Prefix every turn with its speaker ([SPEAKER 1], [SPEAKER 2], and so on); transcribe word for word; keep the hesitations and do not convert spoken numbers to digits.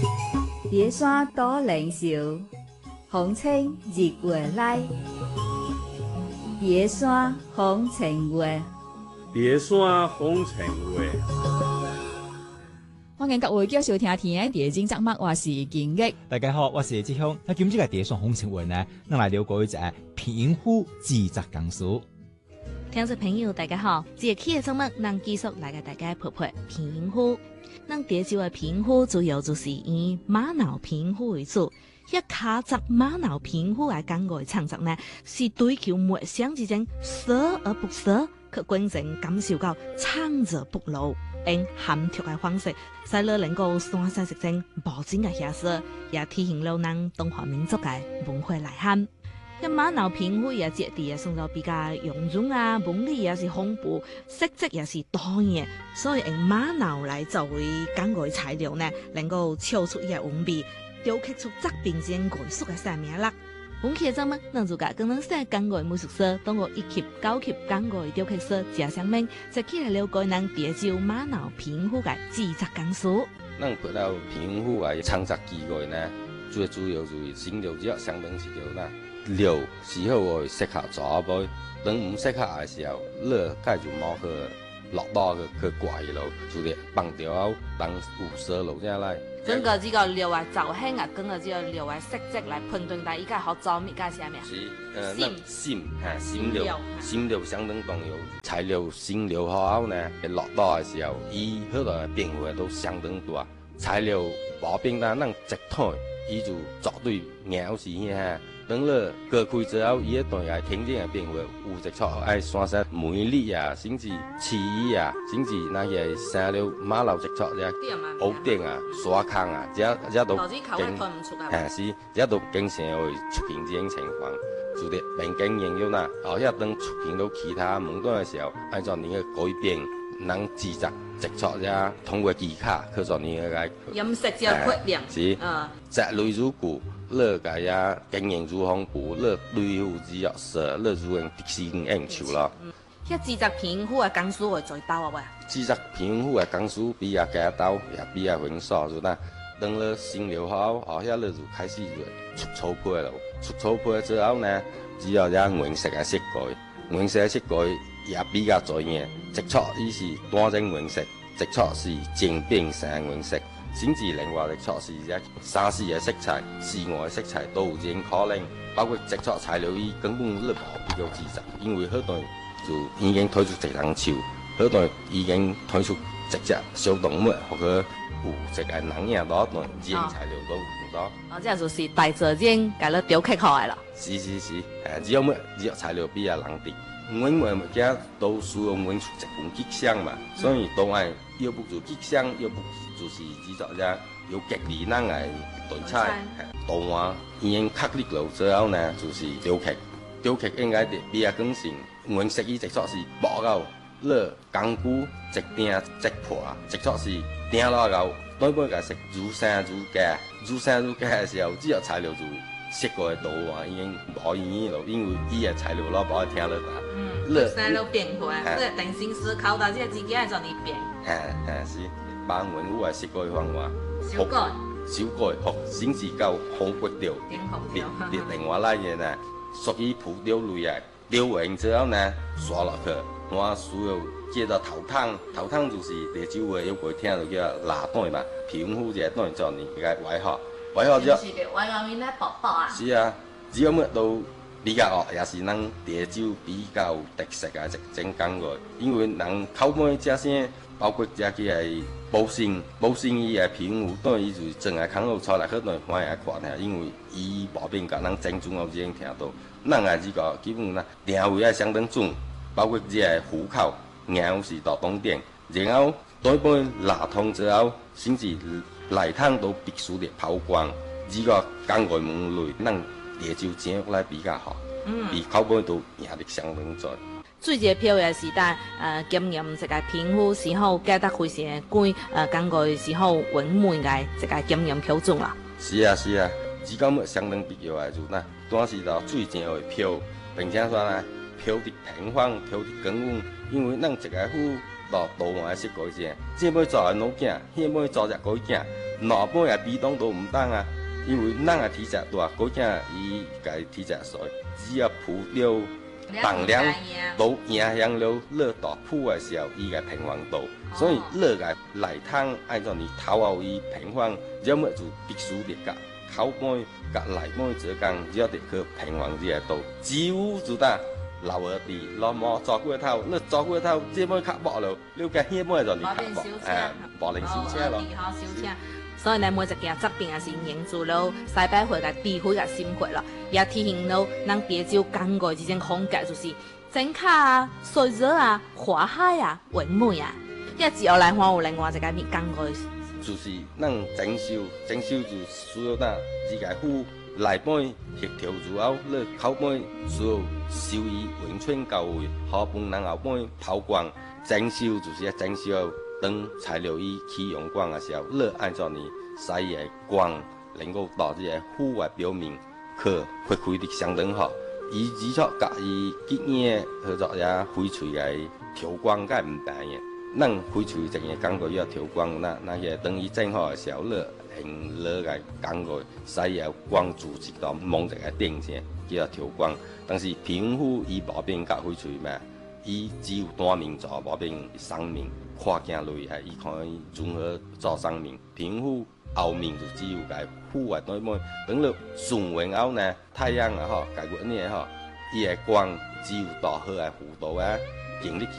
[SPEAKER 1] 蝶山多靈秀，風清日月來。蝶山風情月，
[SPEAKER 2] 蝶山風情月。
[SPEAKER 3] 歡迎各位繼續收聽天嘅蝶經節目，我是金玉。
[SPEAKER 4] 大家好，我是志雄。那今日嘅蝶山風情月呢，咱來了解一下平湖自責講書。
[SPEAKER 5] 聽眾朋友大家好，這期嘅節目能繼續來給大家陪陪平湖。咱蝶州嘅平湖主要就是以瑪瑙平湖為主，一卡扎瑪瑙平湖嘅講語創作呢，是追求墨香之間捨而不捨，去真正感受到創作不老，用含蓄嘅方式，使你能夠山西實證無盡嘅遐色，也體現了咱中華民族嘅文化內涵。一瑪瑙平湖也質地也送到比較臃腫啊，紋理也是豐富，色澤也是多樣，所以用瑪瑙來作為講語材料呢，能夠唱出伊嘅韻味，雕刻出作品間藝術嘅生命力。本期嘅節目，咱就甲跟咱寫講語美術師，通過一級、九級講語雕刻師謝相明，就起來了解咱蝶州瑪瑙平湖嘅制作工序。
[SPEAKER 6] 咱睇到平湖嘅創作機會呢，最主要就是新料只相當是叫啦。料時候會適合做杯，等唔適合嘅時候，你介就冇去落刀去去掛咯，就嚟放掉後當有色落下來。
[SPEAKER 5] 整個這個料嘅造型啊，跟個這個料嘅色澤來判斷，但依家好做咩？介啥物？
[SPEAKER 6] 是，呃，那新嚇新料，新料相當重要。材料新料好後呢，落刀嘅時候，伊好多變化都相當大。材料冇變單，咱直推，伊就絕對咬死遐。等了割開之後，伊一段也天然嘅變化，有一撮愛山西梅粒啊，甚至刺衣啊，甚至那些生了馬路一撮只屋頂啊、沙坑啊，這這都經，係是，這都經常會出現這種情況。就啲民間研究啦，後一等出現到其他門段嘅時候，按照你嘅改變，能自責一撮只通過技巧去做你嘅
[SPEAKER 5] 飲食只缺點，
[SPEAKER 6] 是，摘類如故。樂個呀經營如豐富，樂對付只要是樂如人的心應酬咯。
[SPEAKER 5] 一自責平湖嘅工序會最多啊喂。
[SPEAKER 6] 自責平湖嘅工序比較簡單，也比較繁瑣，就那等了新料好，後下樂就開始就出草皮咯。出草皮之後呢，只要將顏色嘅色改，顏色嘅色改也比較專業。一撮伊是單種顏色，一撮是漸變成顏色。甚至另外一撮是一沙士嘅色彩、室外嘅色彩都有這種可能，包括一撮材料伊根本你無必要自責，因為好多就已經推出一張樹，好多已經推出一隻小動物，或者有一個人影多段，這種材料都有很多。
[SPEAKER 5] 哦，這就是大自然甲你雕刻好來了。
[SPEAKER 6] 是是是，誒，只要乜只要材料比較難啲，每每物件都需要揾出一份吉祥嘛，所以都係要不就吉祥，要不就是製作者有吉利人來對菜。圖案已經確立了之後呢，就是雕刻。雕刻應該比較更新，顏色伊一撮是薄到，你工具一定一破，一撮是定落後，對半個是如山如架，如山如架嘅時候，只要材料就設過嘅圖案已經無意義咯，因為伊嘅材料攞無聽得到。
[SPEAKER 5] 嗯，如山都變化，所以定心思考到這個自己係做你變。係
[SPEAKER 6] 係是。把文物嘅設計方法，
[SPEAKER 5] 修改、
[SPEAKER 6] 修改學先至夠好骨調，列列另外那嘢呢，屬於浮雕類嘅，雕完之後呢，刷落去，我需要接到頭湯，頭湯就是蝶州嘅有個聽到叫辣湯嘛，平湖嘅湯做你嘅外殼，外殼之後，
[SPEAKER 5] 外外面咧薄薄啊。
[SPEAKER 6] 是啊，只有乜都比較學，也是咱蝶州比較特色嘅一種講語，因為人口尾這些。包括這個係保鮮，保鮮伊係平湖，當然伊就是真係看到出來，好多人歡喜愛看下，因為伊無變甲咱正宗我已經聽到。咱係呢個基本上定位係相當準，包括這個虎口、鳥是到東點，然後對半辣湯之後，甚至內湯都必須得拋光。呢個講語門類，咱蝶州整來比較好，比口尾都贏得相當準。
[SPEAKER 5] 最熱票嘅時代，誒經驗一個平湖時候，記得非常貴，誒講過時候穩滿嘅一個經驗標準啦。
[SPEAKER 6] 是啊是啊，至今物相當必要嘅就嗱，當時就最正嘅票，並且說呢，票的平方，票的根穩，因為咱一個府到道外設計者，這要做個老囝，迄要做隻改囝， 哪半也比當都唔當啊，因為咱嘅體積大，嗰隻伊個體積細，只要鋪了重量都影響了熱大鋪嘅時候，伊個平衡度，所以熱嘅內湯按照你頭後伊平衡，要麼就必須得個口杯甲內杯之間要得去平衡呢個度，只有就得。老二弟，老母做過頭，你做過頭，這杯較薄了，你個迄杯就你較薄，誒，薄零少車咯。
[SPEAKER 5] 所以呢，每一件作品也是凝住了西北會嘅智慧嘅心血咯，也體現到咱別州港外之種風格，就是整卡啊、水熱啊、花海啊、雲美啊。一接下來，我有另外一個面港外，
[SPEAKER 6] 就是咱整修，整修就需要咱自己夫。內邊協調之後，你口邊需要修以永春到位，後半人後邊拋光，整修就是整修等材料伊起用光嘅時候，你按照你使嘅光能夠到這個戶外表面去發揮得相當好。伊只錯甲伊結嘢去做也翡翠嘅調光，梗係唔平嘅。咱翡翠整嘢感覺要調光，那那些等伊整好嘅時候，你用落個感覺使有光柱直到蒙一個頂上，叫做調光。但是平湖伊無變甲翡翠嘛，伊只有單面做，無變雙面。看鏡類係伊可以綜合做雙面。平湖後面就只有個戶外對面，等到順完後呢，太陽啊吼，解決呢吼，伊個光只有到好個弧度啊，經得起